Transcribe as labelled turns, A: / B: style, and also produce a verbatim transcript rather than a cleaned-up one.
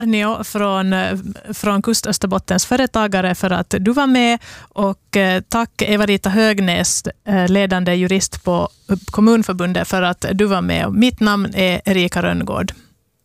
A: Arnio från, från Kust Österbottens företagare för att du var med, och tack Eva-Rita Högnäs, ledande jurist på Kommunförbundet, för att du var med. Mitt namn är Erika Rönngård.